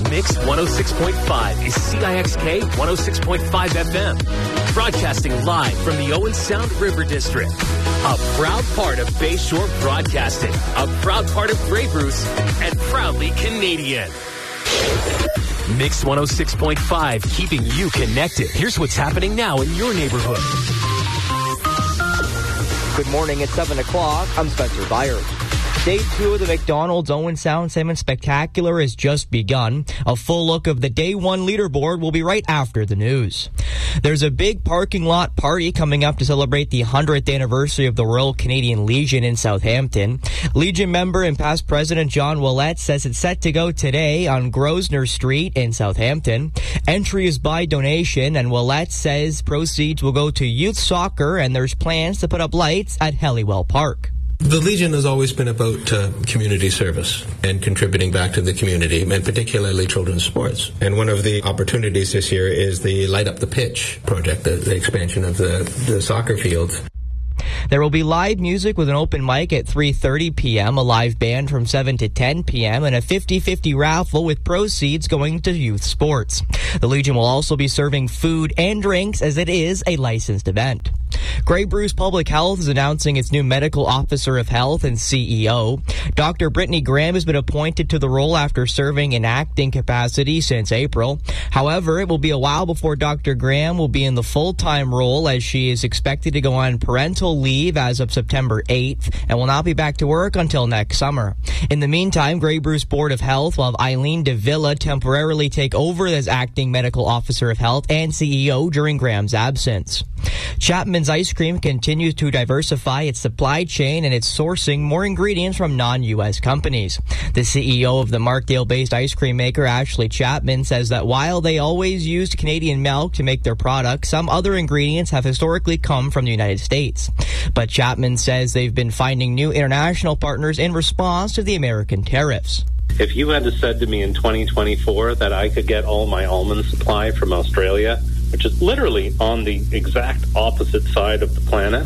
Mix 106.5 is CIXK 106.5 FM. Broadcasting live from the Owen Sound River District. A proud part of Bayshore Broadcasting. A proud part of Grey Bruce. And proudly Canadian. Mix 106.5, keeping you connected. Here's what's happening now in your neighborhood. Good morning, it's 7 o'clock. I'm Spencer Byers. Day 2 of the McDonald's Owen Sound Salmon Spectacular has just begun. A full look of the Day 1 leaderboard will be right after the news. There's a big parking lot party coming up to celebrate the 100th anniversary of the Royal Canadian Legion in Southampton. Legion member and past president John Willett says it's set to go today on Grosvenor Street in Southampton. Entry is by donation, and Willett says proceeds will go to youth soccer, and there's plans to put up lights at Helliwell Park. The Legion has always been about community service and contributing back to the community, and particularly children's sports. And one of the opportunities this year is the Light Up the Pitch project, the expansion of the soccer fields. There will be live music with an open mic at 3:30 p.m., a live band from 7 to 10 p.m., and a 50-50 raffle with proceeds going to youth sports. The Legion will also be serving food and drinks as it is a licensed event. Grey Bruce Public Health is announcing its new Medical Officer of Health and CEO. Dr. Brittany Graham has been appointed to the role after serving in acting capacity since April. However, it will be a while before Dr. Graham will be in the full-time role, as she is expected to go on parental leave as of September 8th and will not be back to work until next summer. In the meantime, Grey Bruce Board of Health will have Eileen DeVilla temporarily take over as acting Medical Officer of Health and CEO during Graham's absence. Chapman's Ice Cream continues to diversify its supply chain, and it's sourcing more ingredients from non-U.S. companies. The CEO of the Markdale-based ice cream maker, Ashley Chapman, says that while they always used Canadian milk to make their products, some other ingredients have historically come from the United States. But Chapman says they've been finding new international partners in response to the American tariffs. If you had said to me in 2024 that I could get all my almond supply from Australia, which is literally on the exact opposite side of the planet,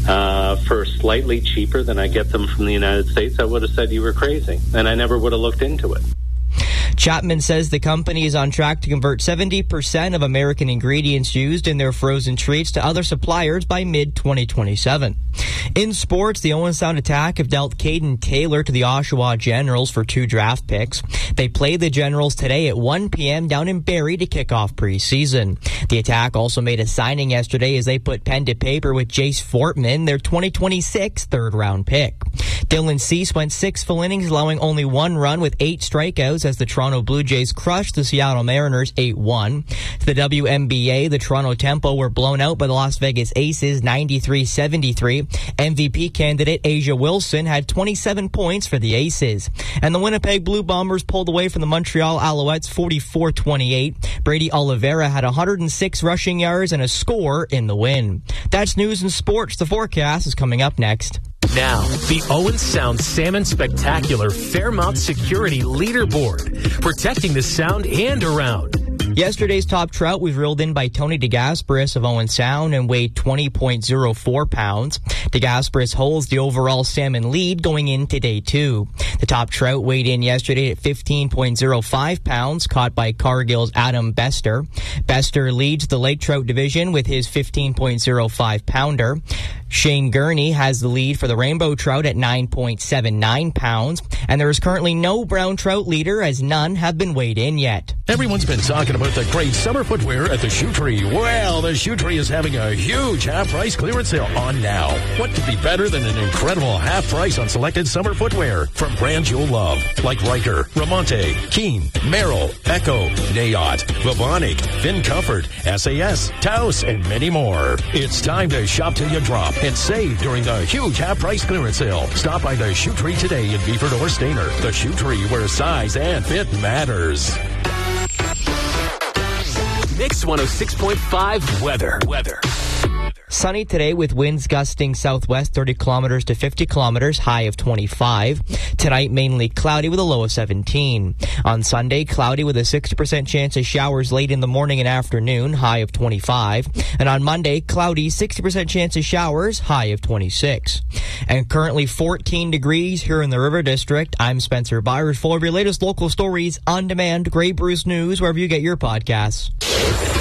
for slightly cheaper than I get them from the United States, I would have said you were crazy, and I never would have looked into it. Chapman says the company is on track to convert 70% of American ingredients used in their frozen treats to other suppliers by mid-2027. In sports, the Owen Sound Attack have dealt Caden Taylor to the Oshawa Generals for 2 draft picks. They play the Generals today at 1 p.m. down in Barrie to kick off preseason. The Attack also made a signing yesterday as they put pen to paper with Jace Fortman, their 2026 third-round pick. Dylan Cease went 6 full innings, allowing only 1 run with 8 strikeouts as the Toronto Blue Jays crushed the Seattle Mariners 8-1. To the WNBA, the Toronto Tempo were blown out by the Las Vegas Aces 93-73. MVP candidate Asia Wilson had 27 points for the Aces. And the Winnipeg Blue Bombers pulled away from the Montreal Alouettes 44-28. Brady Oliveira had 106 rushing yards and a score in the win. That's news and sports. The forecast is coming up next. Now, the Owen Sound Salmon Spectacular Fairmount Security Leaderboard, protecting the Sound and around. Yesterday's top trout was reeled in by Tony DeGasperis of Owen Sound and weighed 20.04 pounds. DeGasperis holds the overall salmon lead going into day 2. The top trout weighed in yesterday at 15.05 pounds, caught by Cargill's Adam Bester. Bester leads the lake trout division with his 15.05 pounder. Shane Gurney has the lead for the rainbow trout at 9.79 pounds, and there is currently no brown trout leader as none have been weighed in yet. Everyone's been talking about the great summer footwear at the Shoe Tree. Well, the Shoe Tree is having a huge half-price clearance sale on now. What could be better than an incredible half price on selected summer footwear from brands you'll love, like Riker, Ramonte, Keen, Merrill, Echo, Nayot, Vivonic, Finn Comfort, SAS, Taos, and many more. It's time to shop till you drop and save during the huge half-price clearance sale. Stop by the Shoe Tree today in Beeford or Stainer. The Shoe Tree, where size and fit matters. Mix 106.5 weather. Sunny today with winds gusting southwest 30 kilometers to 50 kilometers, high of 25. Tonight, mainly cloudy with a low of 17. On Sunday, cloudy with a 60% chance of showers late in the morning and afternoon, high of 25. And on Monday, cloudy, 60% chance of showers, high of 26. And currently 14 degrees here in the River District. I'm Spencer Byers. For your latest local stories on demand, Grey Bruce News, wherever you get your podcasts.